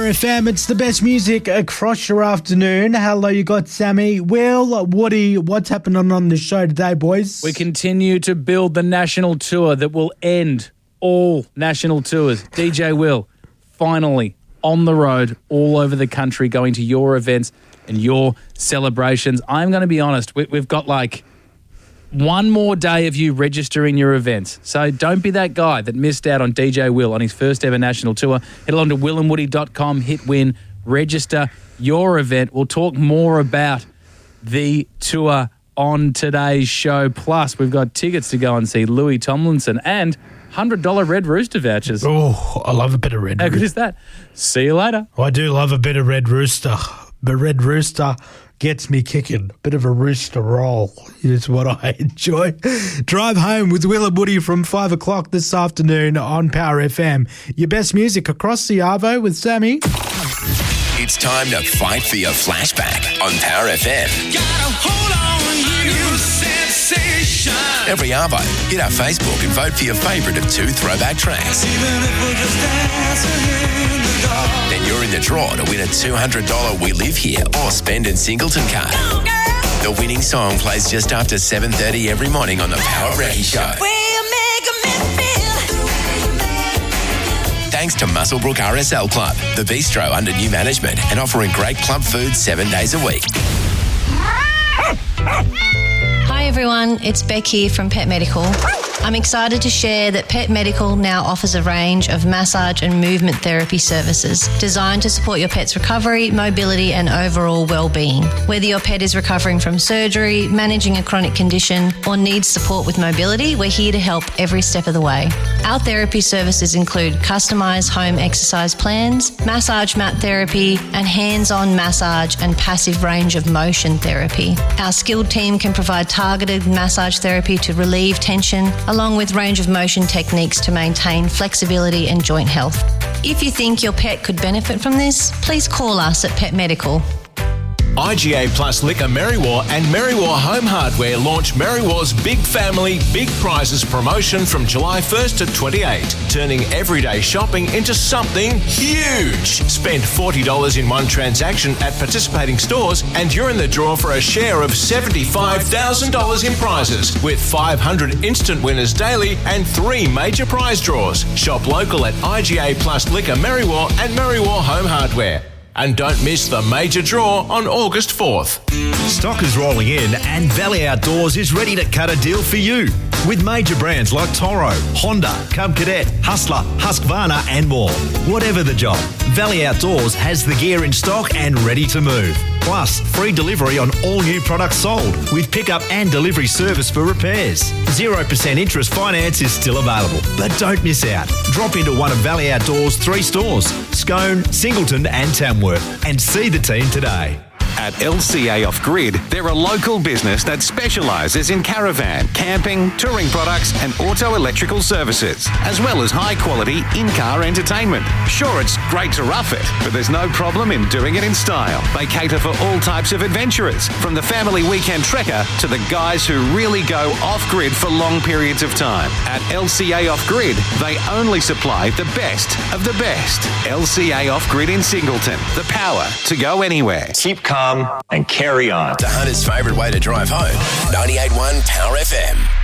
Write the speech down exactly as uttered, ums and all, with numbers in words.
F M, it's the best music across your afternoon. Hello, you got Sammy, Will, Woody. What's happening on the show today, boys? We continue to build the national tour that will end all national tours. D J Will, finally on the road all over the country, going to your events and your celebrations. I'm going to be honest, we, we've got like one more day of you registering your events. So don't be that guy that missed out on D J Will on his first ever national tour. Head along to will and woody dot com, hit win, register your event. We'll talk more about the tour on today's show. Plus, we've got tickets to go and see Louis Tomlinson and one hundred dollars Red Rooster vouchers. Oh, I love a bit of Red Rooster. How good is that? See you later. I do love a bit of Red Rooster. But Red Rooster gets me kicking. Bit of a rooster roll is what I enjoy. Drive home with Will and Woody from five o'clock this afternoon on Power F M. Your best music across the Arvo with Sammy. It's time to fight for your flashback on Power F M. Gotta hold on, you sensation. Every Arvo, hit our Facebook and vote for your favourite of two throwback tracks. Even if we're just dancing in the dark. Then you're in the draw to win a two hundred dollars We Live Here or Spend in Singleton card. Go, girl. The winning song plays just after seven thirty every morning on the Power Recce Show. Way you make me feel. Thanks to Muswellbrook R S L Club, the bistro under new management and offering great club food seven days a week. Hi everyone, it's Beck here from Pet Medical. I'm excited to share that Pet Medical now offers a range of massage and movement therapy services designed to support your pet's recovery, mobility and overall well-being. Whether your pet is recovering from surgery, managing a chronic condition or needs support with mobility, we're here to help every step of the way. Our therapy services include customised home exercise plans, massage mat therapy and hands-on massage and passive range of motion therapy. Our skilled team can provide targeted massage therapy to relieve tension, along with range of motion techniques to maintain flexibility and joint health. If you think your pet could benefit from this, please call us at Pet Medical. I G A Plus Liquor Merriwa and Merriwa Home Hardware launch Merriwa's Big Family, Big Prizes promotion from July first to twenty-eighth, turning everyday shopping into something huge. Spend forty dollars in one transaction at participating stores and you're in the draw for a share of seventy-five thousand dollars in prizes, with five hundred instant winners daily and three major prize draws. Shop local at I G A Plus Liquor Merriwa and Merriwa Home Hardware. And don't miss the major draw on August fourth. Stock is rolling in and Valley Outdoors is ready to cut a deal for you. With major brands like Toro, Honda, Cub Cadet, Hustler, Husqvarna and more. Whatever the job, Valley Outdoors has the gear in stock and ready to move. Plus, free delivery on all new products sold with pickup and delivery service for repairs. zero percent interest finance is still available. But don't miss out. Drop into one of Valley Outdoors' three stores, Scone, Singleton and Tamworth, and see the team today. At L C A Off Grid, they're a local business that specialises in caravan, camping, touring products and auto electrical services, as well as high-quality in-car entertainment. Sure, it's great to rough it, but there's no problem in doing it in style. They cater for all types of adventurers, from the family weekend trekker to the guys who really go off-grid for long periods of time. At L C A Off Grid, they only supply the best of the best. L C A Off Grid in Singleton, the power to go anywhere. Keep calm and carry on. The Hunter's favourite way to drive home. ninety-eight point one Power F M.